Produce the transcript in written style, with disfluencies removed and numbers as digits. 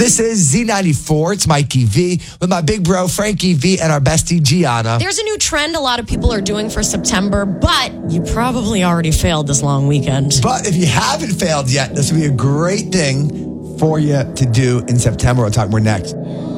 This is Z94. It's Mikey V with my big bro, Frankie V, and our bestie, Gianna. There's a new trend a lot of people are doing for September, but you probably already failed this long weekend. But if you haven't failed yet, this will be a great thing for you to do in September. We'll talk more next.